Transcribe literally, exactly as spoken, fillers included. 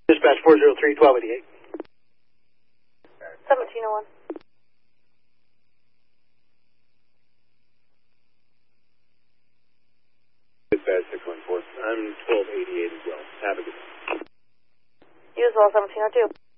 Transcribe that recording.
Dispatch four zero three, twelve eighty-eight. seventeen oh one. Dispatch six one four. I'm twelve eighty-eight as well. Have a good day. You as well, seventeen oh two.